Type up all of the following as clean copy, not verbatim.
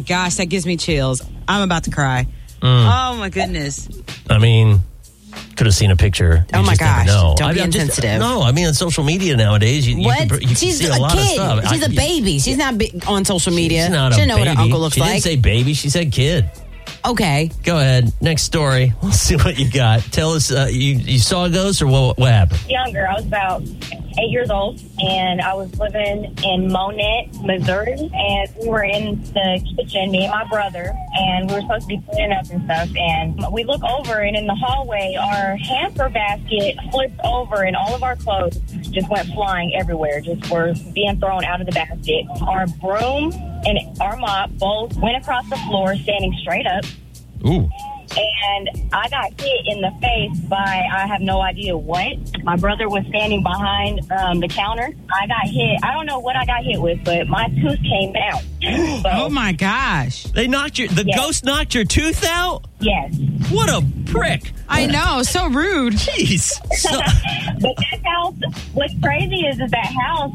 gosh, that gives me chills. I'm about to cry. Oh, my goodness. I mean, could have seen a picture. Oh, my gosh. Don't be I'm insensitive. I mean, on social media nowadays, you What? can She's see a a lot kid. of stuff. She's a baby. She's not on social media. She's not she a doesn't know baby. what her uncle looks she like. didn't say baby. She said kid. Okay. Go ahead. Next story. Let's see what you got. Tell us, you saw a ghost or what happened? Younger. I was about 8 years old, and I was living in Monette, Missouri, and we were in the kitchen, me and my brother, and we were supposed to be cleaning up and stuff, and we look over, and in the hallway, our hamper basket flipped over, and all of our clothes just went flying everywhere, just were being thrown out of the basket. Our broom and our mop both went across the floor, standing straight up. Ooh. And I got hit in the face by, I have no idea what. My brother was standing behind the counter. I got hit. I don't know what I got hit with, but my tooth came out. So, Oh, my gosh. They knocked the ghost knocked your tooth out? yes. What a prick. I know. So rude. Jeez. So, But that house, what's crazy is that house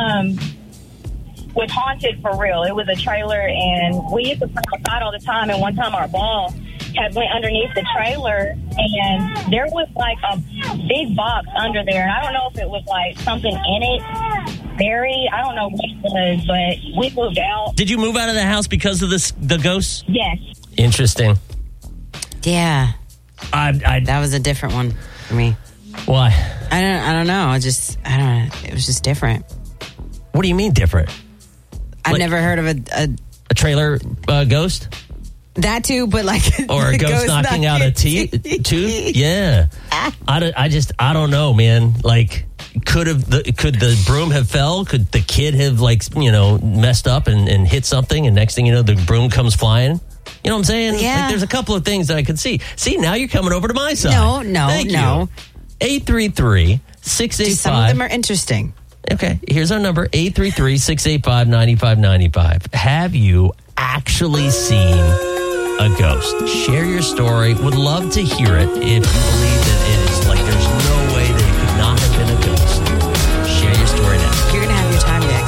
was haunted for real. It was a trailer, and we used to play outside all the time, and one time our ball had went underneath the trailer, and there was like a big box under there, and I don't know if it was like something in it buried. I don't know what it was, but we moved out. did you move out of the house because of the ghost? Yes. Interesting. Yeah. That was a different one for me. Why? I don't know. I don't know. It was just different. What do you mean different? I've never heard of a A trailer ghost? that too, but like Or a ghost knocking out a tooth? Yeah. I don't know, man. Like, could the broom have fell? Could the kid have, messed up and hit something, and next thing you know, the broom comes flying? You know what I'm saying? Yeah. Like, there's a couple of things that I could see. See, now you're coming over to my side. No. Thank you. 833-685. Some of them are interesting. Okay, here's our number, 833-685-9595. Have you actually seen a ghost? Share your story. Would love to hear it if you believe